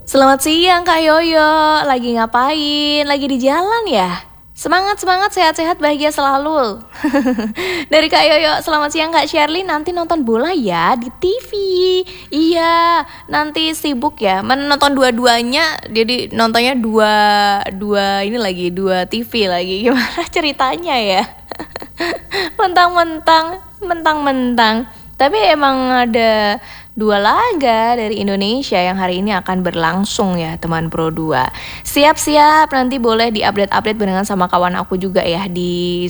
Selamat siang Kak Yoyo, lagi ngapain? Lagi di jalan ya? Semangat, sehat-sehat, bahagia selalu. Dari Kak Yoyo, selamat siang Kak Shirley, nanti nonton bola ya di TV. Iya, nanti sibuk ya, menonton dua-duanya, jadi nontonnya dua ini lagi, dua TV lagi. Gimana ceritanya ya? Mentang-mentang. Tapi emang ada dua laga dari Indonesia yang hari ini akan berlangsung ya teman Pro 2. Siap-siap, nanti boleh di update-update barengan sama kawan aku juga ya di